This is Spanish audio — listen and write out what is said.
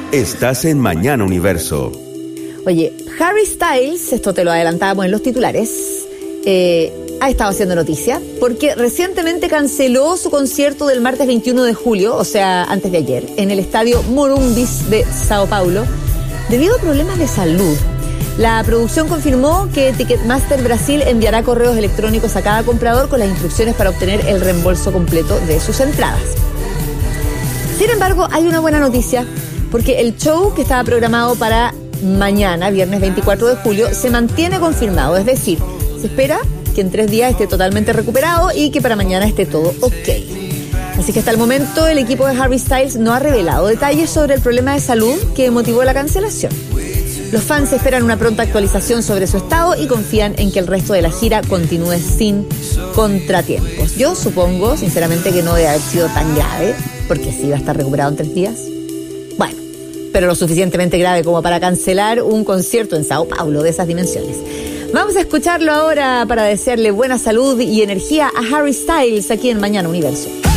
Estás en Mañana Universo. Oye, Harry Styles, esto te lo adelantábamos en los titulares, ha estado haciendo noticia porque recientemente canceló su concierto del martes 21 de julio, o sea, antes de ayer, en el estadio Morumbis de Sao Paulo, debido a problemas de salud. La producción confirmó que Ticketmaster Brasil enviará correos electrónicos a cada comprador con las instrucciones para obtener el reembolso completo de sus entradas. Sin embargo, hay una buena noticia, porque el show que estaba programado para mañana, viernes 24 de julio, se mantiene confirmado. Es decir, se espera que en 3 días esté totalmente recuperado y que para mañana esté todo ok. Así que hasta el momento el equipo de Harry Styles no ha revelado detalles sobre el problema de salud que motivó la cancelación. Los fans esperan una pronta actualización sobre su estado y confían en que el resto de la gira continúe sin contratiempos. Yo supongo, sinceramente, que no debe haber sido tan grave, porque sí va a estar recuperado en 3 días. Bueno, pero lo suficientemente grave como para cancelar un concierto en Sao Paulo de esas dimensiones. Vamos a escucharlo ahora para desearle buena salud y energía a Harry Styles aquí en Mañana Universo.